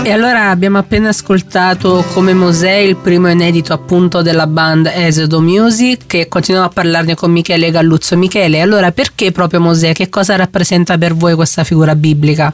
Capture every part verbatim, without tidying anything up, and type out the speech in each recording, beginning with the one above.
E allora abbiamo appena ascoltato Come Mosè, il primo inedito appunto della band Esodo Music, che continuiamo a parlarne con Michele Galluzzo. Michele, allora perché proprio Mosè? Che cosa rappresenta per voi questa figura biblica?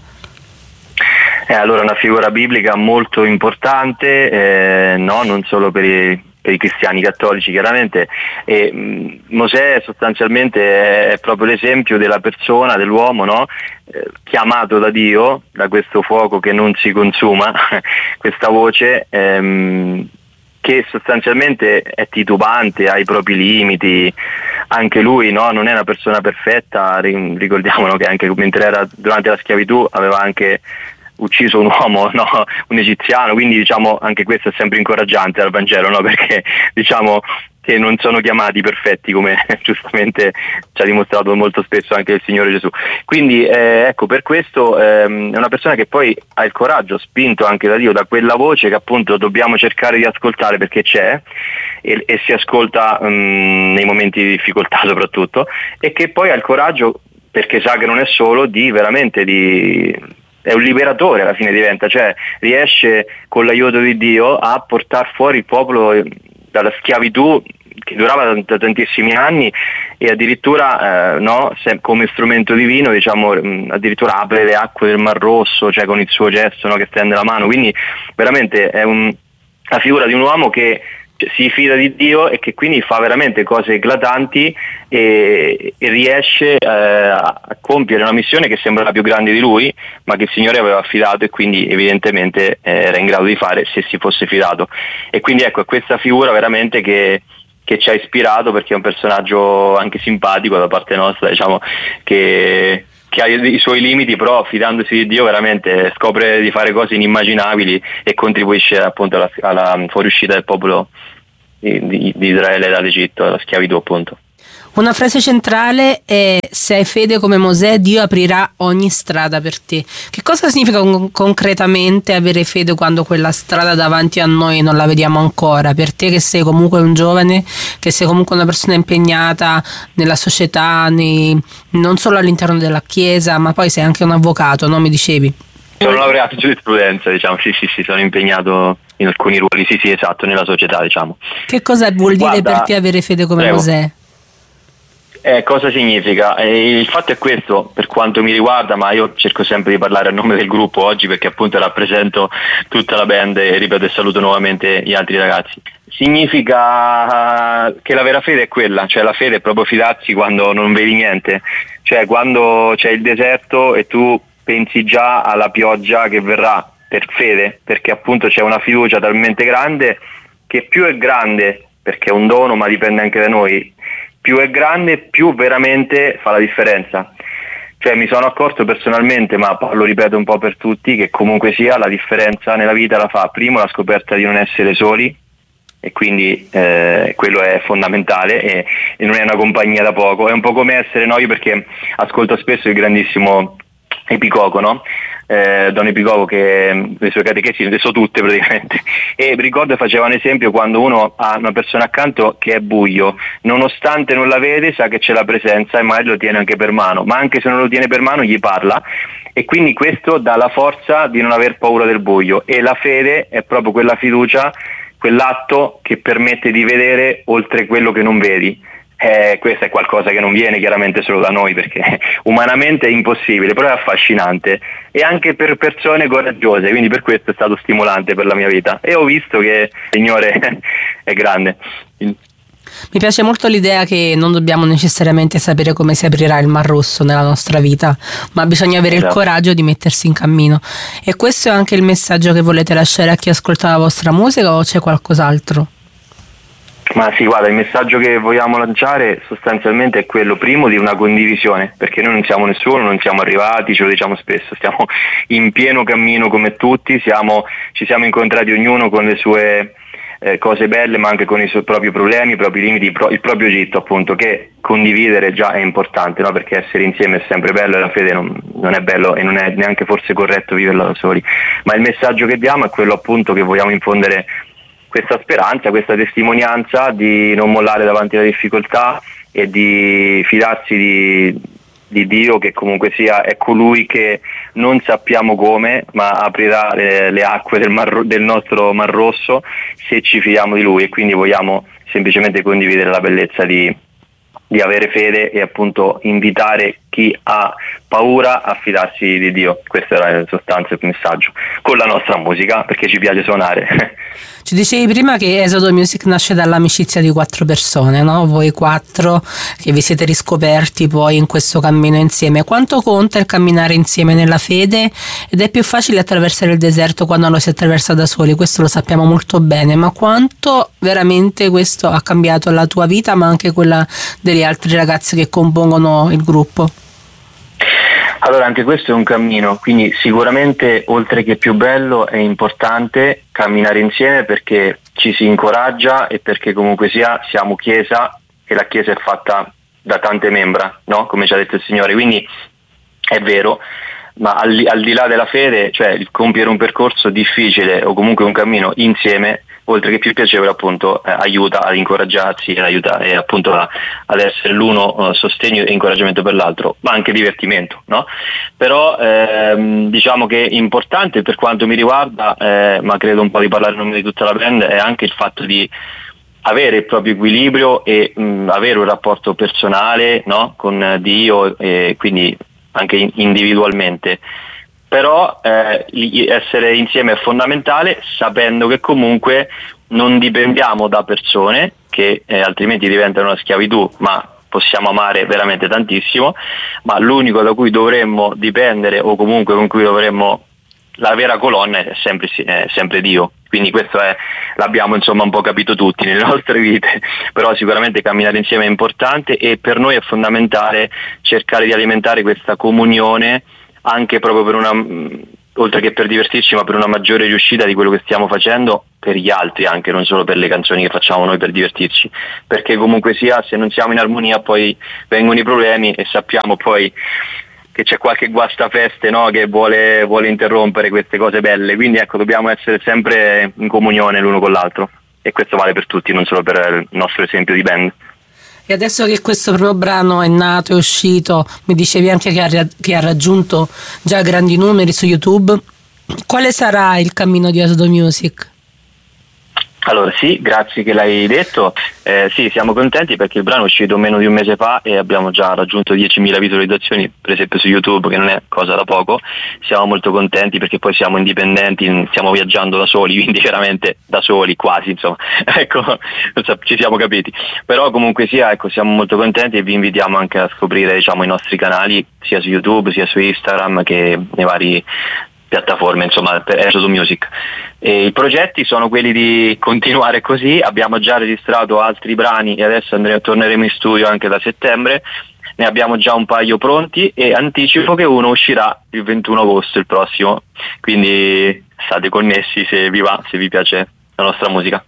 Eh, allora una figura biblica molto importante, eh, no, non solo per i per i cristiani cattolici chiaramente, e mh, Mosè sostanzialmente è proprio l'esempio della persona, dell'uomo, no? eh, chiamato da Dio, da questo fuoco che non si consuma, questa voce ehm, che sostanzialmente è titubante, ha i propri limiti, anche lui, no? Non è una persona perfetta, ricordiamolo che anche mentre era durante la schiavitù aveva anche ucciso un uomo, no? Un egiziano, quindi diciamo anche questo è sempre incoraggiante al Vangelo, no? Perché diciamo che non sono chiamati perfetti, come giustamente ci ha dimostrato molto spesso anche il Signore Gesù. Quindi eh, ecco, per questo ehm, è una persona che poi ha il coraggio, spinto anche da Dio, da quella voce che appunto dobbiamo cercare di ascoltare perché c'è e, e si ascolta um, nei momenti di difficoltà soprattutto, e che poi ha il coraggio, perché sa che non è solo, di veramente di è un liberatore, alla fine diventa, cioè riesce con l'aiuto di Dio a portare fuori il popolo dalla schiavitù che durava da tantissimi anni, e addirittura eh, no, come strumento divino, diciamo, addirittura apre le acque del Mar Rosso, cioè con il suo gesto, no, che stende la mano. Quindi veramente è un, la figura di un uomo che si fida di Dio e che quindi fa veramente cose eclatanti e, e riesce eh, a compiere una missione che sembra la più grande di lui, ma che il Signore aveva affidato, e quindi evidentemente eh, era in grado di fare se si fosse fidato. E quindi ecco, è questa figura veramente che, che ci ha ispirato, perché è un personaggio anche simpatico da parte nostra, diciamo, che che ha i suoi limiti, però fidandosi di Dio veramente scopre di fare cose inimmaginabili e contribuisce appunto alla, alla fuoriuscita del popolo di, di, di Israele dall'Egitto, dalla schiavitù appunto. Una frase centrale è: se hai fede come Mosè, Dio aprirà ogni strada per te. Che cosa significa con- concretamente avere fede quando quella strada davanti a noi non la vediamo ancora? Per te che sei comunque un giovane, che sei comunque una persona impegnata nella società, nei, non solo all'interno della Chiesa, ma poi sei anche un avvocato, no? Mi dicevi? Sono laureato in giurisprudenza, diciamo, sì sì sì, sono impegnato in alcuni ruoli, sì sì esatto, nella società, diciamo. Che cosa vuol dire Guarda, per te avere fede come prego. Mosè? Eh, cosa significa? Eh, il fatto è questo, per quanto mi riguarda, ma io cerco sempre di parlare a nome del gruppo oggi, perché appunto rappresento tutta la band e ripeto e saluto nuovamente gli altri ragazzi. Significa che la vera fede è quella, cioè la fede è proprio fidarsi quando non vedi niente, cioè quando c'è il deserto e tu pensi già alla pioggia che verrà, per fede, perché appunto c'è una fiducia talmente grande che più è grande, perché è un dono ma dipende anche da noi, più è grande, più veramente fa la differenza. Cioè mi sono accorto personalmente, ma lo ripeto un po' per tutti, che comunque sia la differenza nella vita la fa primo la scoperta di non essere soli, e quindi eh, quello è fondamentale, e, e non è una compagnia da poco. È un po' come essere, no, io perché ascolto spesso il grandissimo Epicoco, no? Eh, Don Epicoco, che le sue catechesi le so tutte praticamente, e ricordo faceva un esempio: quando uno ha una persona accanto che è buio, nonostante non la vede sa che c'è la presenza e magari lo tiene anche per mano, ma anche se non lo tiene per mano gli parla, e quindi questo dà la forza di non aver paura del buio. E la fede è proprio quella fiducia, quell'atto che permette di vedere oltre quello che non vedi. Eh, questo è qualcosa che non viene chiaramente solo da noi, perché umanamente è impossibile, però è affascinante, e anche per persone coraggiose, quindi per questo è stato stimolante per la mia vita, e ho visto che il Signore è grande. Mi piace molto l'idea che non dobbiamo necessariamente sapere come si aprirà il Mar Rosso nella nostra vita, ma bisogna avere esatto. il coraggio di mettersi in cammino. E questo è anche il messaggio che volete lasciare a chi ascolta la vostra musica, o c'è qualcos'altro? Ma sì, guarda, il messaggio che vogliamo lanciare sostanzialmente è quello primo di una condivisione, perché noi non siamo nessuno, non siamo arrivati, ce lo diciamo spesso, stiamo in pieno cammino come tutti, siamo, ci siamo incontrati ognuno con le sue eh, cose belle, ma anche con i suoi propri problemi, i propri limiti, il, pro, il proprio Egitto appunto, che condividere già è importante, no? Perché essere insieme è sempre bello, e la fede non, non è bello e non è neanche forse corretto viverla da soli, ma il messaggio che diamo è quello appunto che vogliamo infondere, questa speranza, questa testimonianza di non mollare davanti alla difficoltà e di fidarsi di, di Dio, che comunque sia è colui che non sappiamo come, ma aprirà le, le acque del, mar, del nostro Mar Rosso se ci fidiamo di Lui, e quindi vogliamo semplicemente condividere la bellezza di, di avere fede e appunto invitare chi ha paura a fidarsi di Dio. Questo era in sostanza il messaggio, con la nostra musica, perché ci piace suonare. Ci dicevi prima che Esodo Music nasce dall'amicizia di quattro persone, no? Voi quattro che vi siete riscoperti poi in questo cammino insieme. Quanto conta il camminare insieme nella fede? Ed è più facile attraversare il deserto quando lo si attraversa da soli, questo lo sappiamo molto bene, ma quanto veramente questo ha cambiato la tua vita, ma anche quella degli altri ragazzi che compongono il gruppo? Allora, anche questo è un cammino, quindi sicuramente oltre che più bello è importante camminare insieme, perché ci si incoraggia e perché comunque sia siamo chiesa e la chiesa è fatta da tante membra, no? Come ci ha detto il Signore, quindi è vero, ma al, al di là della fede, cioè il compiere un percorso difficile o comunque un cammino insieme, oltre che più piacevole, appunto eh, aiuta ad incoraggiarsi e aiuta e appunto a, ad essere l'uno uh, sostegno e incoraggiamento per l'altro, ma anche divertimento, no? Però ehm, diciamo che importante per quanto mi riguarda, eh, ma credo un po' di parlare in nome di tutta la band, è anche il fatto di avere il proprio equilibrio e mh, avere un rapporto personale, no? Con Dio, e quindi anche in, individualmente. Però eh, essere insieme è fondamentale, sapendo che comunque non dipendiamo da persone che eh, altrimenti diventano una schiavitù, ma possiamo amare veramente tantissimo, ma l'unico da cui dovremmo dipendere, o comunque con cui dovremmo, la vera colonna è sempre, è sempre Dio. Quindi questo è, l'abbiamo insomma un po' capito tutti nelle nostre vite, però sicuramente camminare insieme è importante, e per noi è fondamentale cercare di alimentare questa comunione, anche proprio per una, oltre che per divertirci, ma per una maggiore riuscita di quello che stiamo facendo per gli altri, anche non solo per le canzoni che facciamo noi per divertirci, perché comunque sia, se non siamo in armonia poi vengono i problemi, e sappiamo poi che c'è qualche guastafeste, no, che vuole, vuole interrompere queste cose belle, quindi ecco, dobbiamo essere sempre in comunione l'uno con l'altro, e questo vale per tutti, non solo per il nostro esempio di band. E adesso che questo primo brano è nato, è uscito, mi dicevi anche che ha, che ha raggiunto già grandi numeri su YouTube, quale sarà il cammino di Esodo Music? Allora sì, grazie che l'hai detto, eh, sì, siamo contenti perché il brano è uscito meno di un mese fa e abbiamo già raggiunto diecimila visualizzazioni, per esempio su YouTube, che non è cosa da poco. Siamo molto contenti perché poi siamo indipendenti, stiamo viaggiando da soli, quindi veramente da soli, quasi, insomma, ecco, ci siamo capiti. Però comunque sia, ecco, siamo molto contenti e vi invitiamo anche a scoprire, diciamo, i nostri canali, sia su YouTube, sia su Instagram, che nei vari piattaforme, insomma, per Esodo Music. E i progetti sono quelli di continuare così, abbiamo già registrato altri brani e adesso andremo, torneremo in studio anche da settembre, ne abbiamo già un paio pronti e anticipo che uno uscirà il ventuno agosto, il prossimo, quindi state connessi se vi va, se vi piace la nostra musica.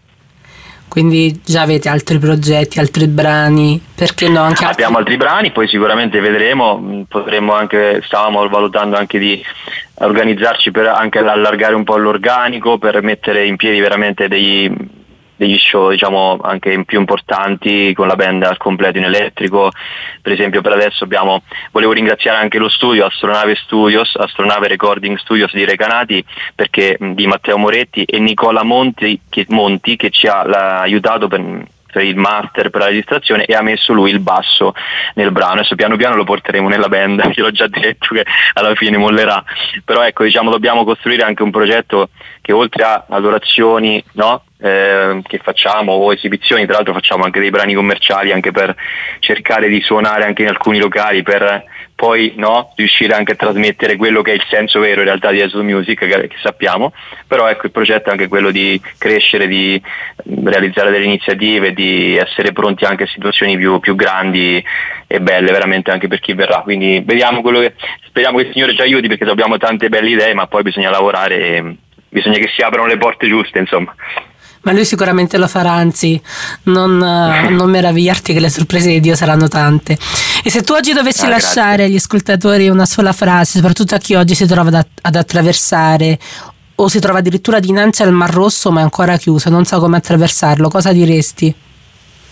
Quindi già avete altri progetti, altri brani, perché no? Anche abbiamo altri brani, poi sicuramente vedremo, potremmo anche, stavamo valutando anche di organizzarci per anche allargare un po' l'organico, per mettere in piedi veramente degli, degli show, diciamo, anche più importanti con la band al completo in elettrico. Per esempio per adesso abbiamo, volevo ringraziare anche lo studio Astronave Studios, Astronave Recording Studios di Recanati, perché di Matteo Moretti e Nicola Monti che, Monti, che ci ha la, aiutato per, per il master, per la registrazione, e ha messo lui il basso nel brano. Adesso piano piano lo porteremo nella band, che l'ho già detto che alla fine mollerà, però ecco, diciamo, dobbiamo costruire anche un progetto che oltre a adorazioni, no? Eh, che facciamo, o esibizioni, tra l'altro facciamo anche dei brani commerciali anche per cercare di suonare anche in alcuni locali, per poi, no, riuscire anche a trasmettere quello che è il senso vero in realtà di Esodo Music, che, che sappiamo. Però ecco, il progetto è anche quello di crescere, di realizzare delle iniziative, di essere pronti anche a situazioni più, più grandi e belle veramente anche per chi verrà, quindi vediamo quello che, speriamo che il Signore ci aiuti, perché abbiamo tante belle idee, ma poi bisogna lavorare e bisogna che si aprano le porte giuste, insomma. Ma lui sicuramente lo farà, anzi non, non meravigliarti che le sorprese di Dio saranno tante. E se tu oggi dovessi ah, lasciare grazie. agli ascoltatori una sola frase, soprattutto a chi oggi si trova ad, ad attraversare o si trova addirittura dinanzi al Mar Rosso ma è ancora chiuso, non sa come attraversarlo, cosa diresti?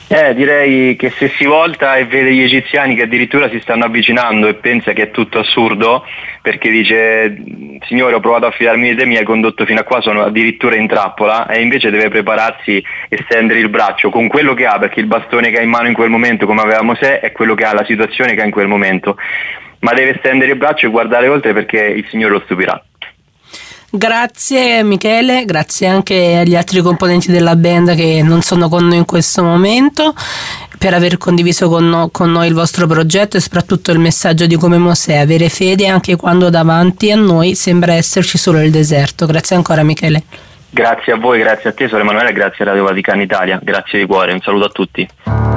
Eh, direi che se si volta e vede gli egiziani che addirittura si stanno avvicinando e pensa che è tutto assurdo, perché dice: Signore, ho provato a fidarmi di te, mi hai condotto fino a qua, sono addirittura in trappola, e invece deve prepararsi e stendere il braccio con quello che ha, perché il bastone che ha in mano in quel momento, come aveva Mosè, è quello che ha, la situazione che ha in quel momento, ma deve stendere il braccio e guardare oltre, perché il Signore lo stupirà. Grazie Michele, grazie anche agli altri componenti della band che non sono con noi in questo momento, per aver condiviso con, no, con noi il vostro progetto e soprattutto il messaggio di come Mosè, avere fede anche quando davanti a noi sembra esserci solo il deserto. Grazie ancora Michele. Grazie a voi, grazie a te Sor Emanuele, grazie a Radio Vaticana Italia, grazie di cuore, un saluto a tutti.